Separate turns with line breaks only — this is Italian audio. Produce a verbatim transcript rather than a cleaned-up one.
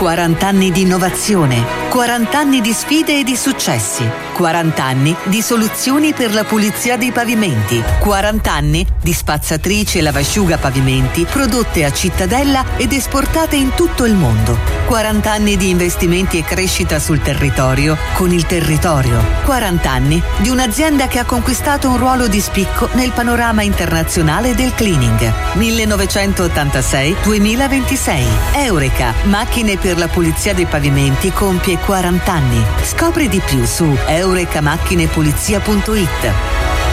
quaranta anni di innovazione, quaranta anni di sfide e di successi, quaranta anni di soluzioni per la pulizia dei pavimenti, quaranta anni di spazzatrici e lavasciuga pavimenti prodotte a Cittadella ed esportate in tutto il mondo, quaranta anni di investimenti e crescita sul territorio con il territorio, quaranta anni di un'azienda che ha conquistato un ruolo di spicco nel panorama internazionale del cleaning. millenovecentottantasei duemilaventisei. Eureka, macchine per la pulizia dei pavimenti, compie quaranta anni. Scopri di più su eurecamachinepulizia punto it.